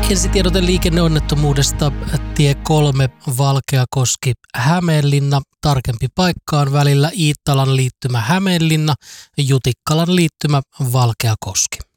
Ensitiedote liikenneonnettomuudesta tie 3 Valkeakoski Hämeenlinna. Tarkempi paikka on välillä Iittalan liittymä Hämeenlinna, Jutikkalan liittymä Valkeakoski.